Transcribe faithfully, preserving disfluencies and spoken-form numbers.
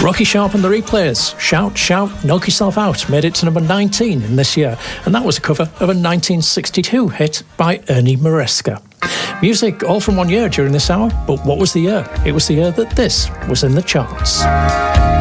Rocky Sharp and the Replayers, Shout, Shout, Knock Yourself Out, made it to number nineteen in this year, and that was a cover of a nineteen sixty-two hit by Ernie Maresca. Music all from one year during this hour, but what was the year? It was the year that this was in the charts.